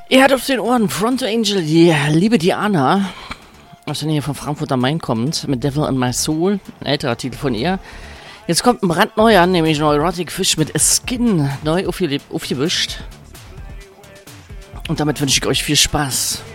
Ihr hört auf den Ohren Front Angel, die liebe Diana, aus der Nähe von Frankfurt am Main kommt, mit Devil in My Soul, ein älterer Titel von ihr. Jetzt kommt ein brandneuer, nämlich Neurotic Fish mit A Skin, neu aufgewischt. Und damit wünsche ich euch viel Spaß.